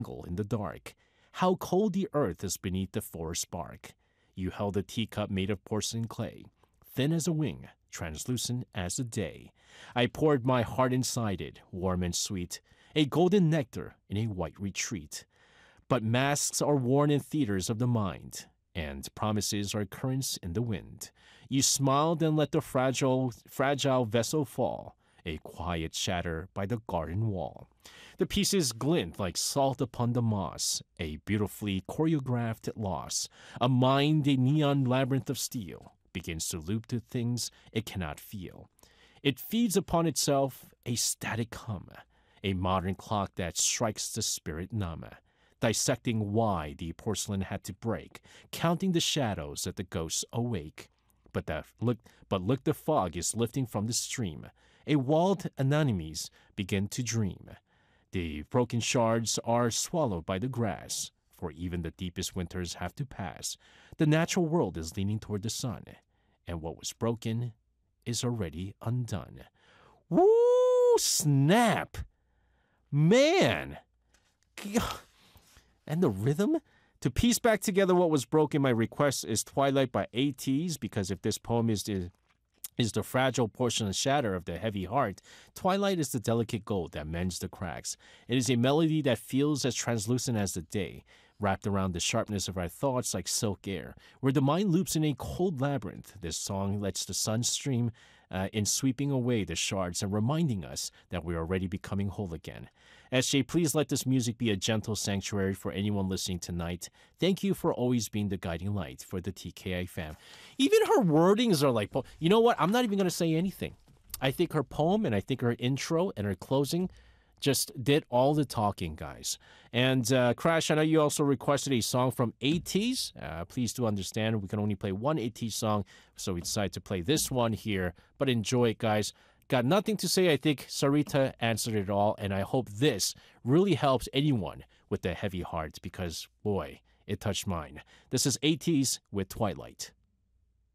in the dark. How cold the earth is beneath the forest bark. You held a teacup made of porcelain clay, thin as a wing, translucent as the day. I poured my heart inside it, warm and sweet, a golden nectar in a white retreat. But masks are worn in theaters of the mind, and promises are currents in the wind. You smiled and let the fragile vessel fall, a quiet shatter by the garden wall. The pieces glint like salt upon the moss, a beautifully choreographed loss. A mind, a neon labyrinth of steel, begins to loop to things it cannot feel. It feeds upon itself, a static hum, a modern clock that strikes the spirit numb, dissecting why the porcelain had to break, counting the shadows that the ghosts awake. Look, the fog is lifting from the stream. A walled anemones begin to dream. The broken shards are swallowed by the grass, for even the deepest winters have to pass. The natural world is leaning toward the sun, and what was broken is already undone. Woo! Snap! Man! And the rhythm? To piece back together what was broken, my request is Twilight by ATEEZ, because if this poem is the fragile porcelain shatter of the heavy heart, twilight is the delicate gold that mends the cracks. It is a melody that feels as translucent as the day, wrapped around the sharpness of our thoughts like silk air. Where the mind loops in a cold labyrinth, this song lets the sun stream in sweeping away the shards and reminding us that we are already becoming whole again. SJ, please let this music be a gentle sanctuary for anyone listening tonight. Thank you for always being the guiding light for the TKI fam. Even her wordings are like, you know what? I'm not even going to say anything. I think her poem and I think her intro and her closing just did all the talking, guys. And Crash, I know you also requested a song from ATEEZ. Please do understand we can only play one ATEEZ song, so we decided to play this one here. But enjoy it, guys. Got nothing to say. I think Sarita answered it all, and I hope this really helps anyone with a heavy heart because, boy, it touched mine. This is ATEEZ with Twilight.